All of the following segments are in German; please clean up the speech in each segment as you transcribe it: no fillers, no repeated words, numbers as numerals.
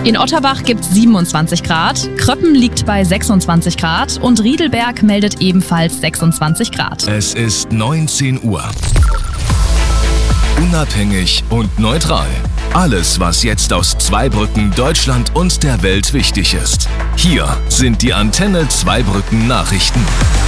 In Otterbach gibt es 27 Grad, Kröppen liegt bei 26 Grad und Riedelberg meldet ebenfalls 26 Grad. Es ist 19 Uhr. Unabhängig und neutral. Alles, was jetzt aus Zweibrücken, Deutschland und der Welt wichtig ist. Hier sind die Antenne Zweibrücken Nachrichten.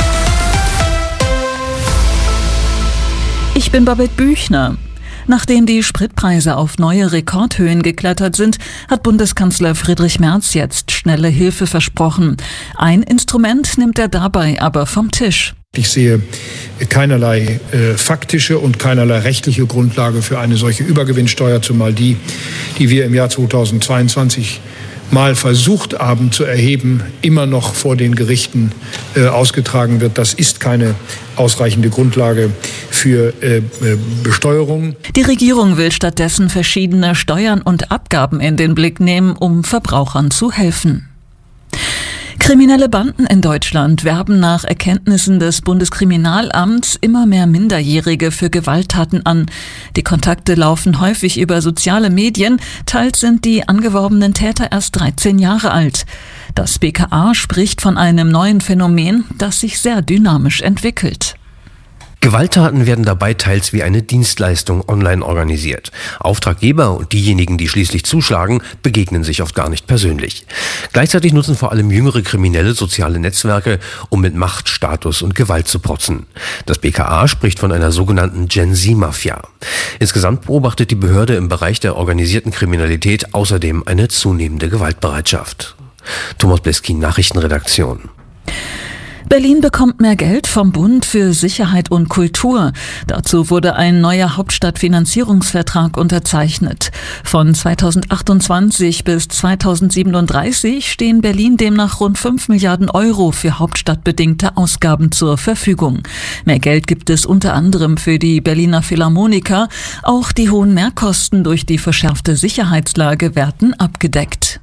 Ich bin Babette Büchner. Nachdem die Spritpreise auf neue Rekordhöhen geklettert sind, hat Bundeskanzler Friedrich Merz jetzt schnelle Hilfe versprochen. Ein Instrument nimmt er dabei aber vom Tisch. Ich sehe keinerlei faktische und keinerlei rechtliche Grundlage für eine solche Übergewinnsteuer, zumal die wir im Jahr 2022 mal versucht haben zu erheben, immer noch vor den Gerichten ausgetragen wird. Das ist keine ausreichende Grundlage für Besteuerung. Die Regierung will stattdessen verschiedene Steuern und Abgaben in den Blick nehmen, um Verbrauchern zu helfen. Kriminelle Banden in Deutschland werben nach Erkenntnissen des Bundeskriminalamts immer mehr Minderjährige für Gewalttaten an. Die Kontakte laufen häufig über soziale Medien, teils sind die angeworbenen Täter erst 13 Jahre alt. Das BKA spricht von einem neuen Phänomen, das sich sehr dynamisch entwickelt. Gewalttaten werden dabei teils wie eine Dienstleistung online organisiert. Auftraggeber und diejenigen, die schließlich zuschlagen, begegnen sich oft gar nicht persönlich. Gleichzeitig nutzen vor allem jüngere Kriminelle soziale Netzwerke, um mit Macht, Status und Gewalt zu protzen. Das BKA spricht von einer sogenannten Gen-Z-Mafia. Insgesamt beobachtet die Behörde im Bereich der organisierten Kriminalität außerdem eine zunehmende Gewaltbereitschaft. Thomas Bleski, Nachrichtenredaktion. Berlin bekommt mehr Geld vom Bund für Sicherheit und Kultur. Dazu wurde ein neuer Hauptstadtfinanzierungsvertrag unterzeichnet. Von 2028 bis 2037 stehen Berlin demnach rund 5 Milliarden Euro für hauptstadtbedingte Ausgaben zur Verfügung. Mehr Geld gibt es unter anderem für die Berliner Philharmoniker. Auch die hohen Mehrkosten durch die verschärfte Sicherheitslage werden abgedeckt.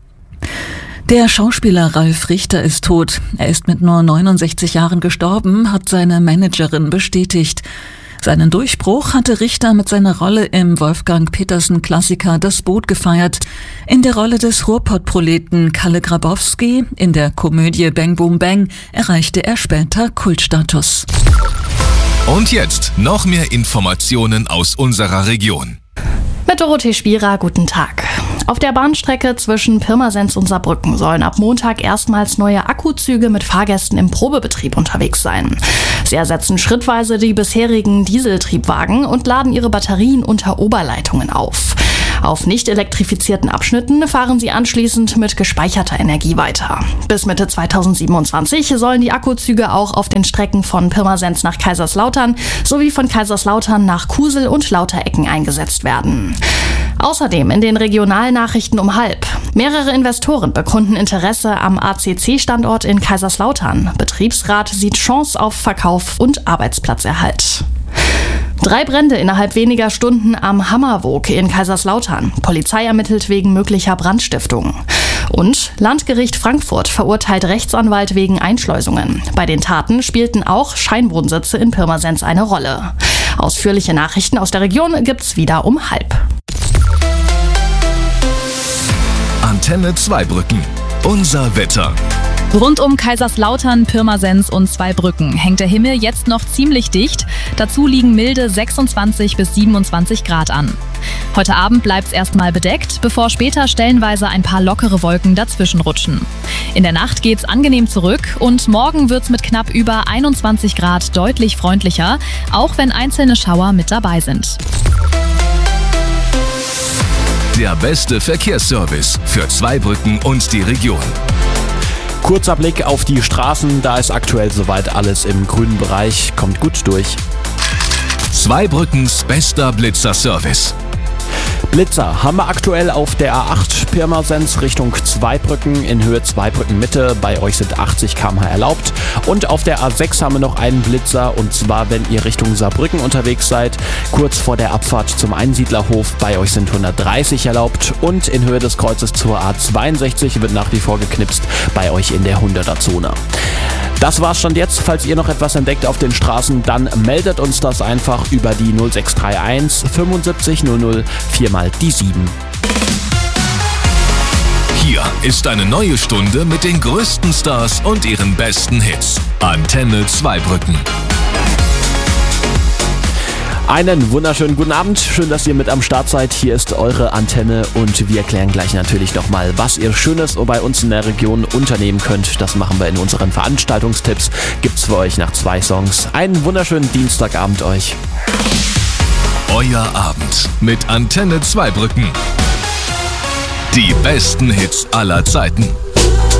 Der Schauspieler Ralf Richter ist tot. Er ist mit nur 69 Jahren gestorben, hat seine Managerin bestätigt. Seinen Durchbruch hatte Richter mit seiner Rolle im Wolfgang Petersen-Klassiker Das Boot gefeiert. In der Rolle des Ruhrpott-Proleten Kalle Grabowski, in der Komödie Bang Boom Bang, erreichte er später Kultstatus. Und jetzt noch mehr Informationen aus unserer Region. Mit Dorothee Spierer, guten Tag. Auf der Bahnstrecke zwischen Pirmasens und Saarbrücken sollen ab Montag erstmals neue Akkuzüge mit Fahrgästen im Probebetrieb unterwegs sein. Sie ersetzen schrittweise die bisherigen Dieseltriebwagen und laden ihre Batterien unter Oberleitungen auf. Auf nicht elektrifizierten Abschnitten fahren sie anschließend mit gespeicherter Energie weiter. Bis Mitte 2027 sollen die Akkuzüge auch auf den Strecken von Pirmasens nach Kaiserslautern sowie von Kaiserslautern nach Kusel und Lauterecken eingesetzt werden. Außerdem in den Regionalnachrichten um 12:30. Mehrere Investoren bekunden Interesse am ACC-Standort in Kaiserslautern. Betriebsrat sieht Chance auf Verkauf und Arbeitsplatzerhalt. 3 Brände innerhalb weniger Stunden am Hammerwoog in Kaiserslautern. Polizei ermittelt wegen möglicher Brandstiftung. Und Landgericht Frankfurt verurteilt Rechtsanwalt wegen Einschleusungen. Bei den Taten spielten auch Scheinwohnsitze in Pirmasens eine Rolle. Ausführliche Nachrichten aus der Region gibt's wieder um 12:30. Antenne Zweibrücken. Unser Wetter. Rund um Kaiserslautern, Pirmasens und Zweibrücken hängt der Himmel jetzt noch ziemlich dicht. Dazu liegen milde 26 bis 27 Grad an. Heute Abend bleibt es erstmal bedeckt, bevor später stellenweise ein paar lockere Wolken dazwischen rutschen. In der Nacht geht's angenehm zurück und morgen wird's mit knapp über 21 Grad deutlich freundlicher, auch wenn einzelne Schauer mit dabei sind. Der beste Verkehrsservice für Zweibrücken und die Region. Kurzer Blick auf die Straßen, da ist aktuell soweit alles im grünen Bereich, kommt gut durch. Zweibrückens bester Blitzer-Service. Blitzer haben wir aktuell auf der A8 Pirmasens Richtung Zweibrücken in Höhe Zweibrücken Mitte. Bei euch sind 80 km/h erlaubt. Und auf der A6 haben wir noch einen Blitzer, und zwar, wenn ihr Richtung Saarbrücken unterwegs seid, kurz vor der Abfahrt zum Einsiedlerhof. Bei euch sind 130 erlaubt. Und in Höhe des Kreuzes zur A62 wird nach wie vor geknipst, bei euch in der 100er-Zone. Das war's schon jetzt. Falls ihr noch etwas entdeckt auf den Straßen, dann meldet uns das einfach über die 0631 75 00 4 mal die 7. Hier ist eine neue Stunde mit den größten Stars und ihren besten Hits. Antenne Zweibrücken. Einen wunderschönen guten Abend. Schön, dass ihr mit am Start seid. Hier ist eure Antenne und wir erklären gleich natürlich nochmal, was ihr Schönes bei uns in der Region unternehmen könnt. Das machen wir in unseren Veranstaltungstipps. Gibt's für euch nach 2 Songs. Einen wunderschönen Dienstagabend euch. Euer Abend mit Antenne Zweibrücken. Die besten Hits aller Zeiten.